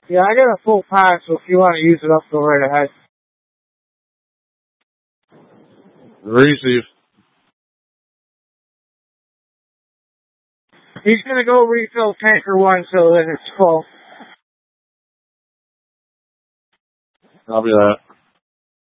Yeah, I got a full pack, so if you want to use it up, go right ahead. Receive. He's going to go refill tanker 1 so that it's full. Copy that.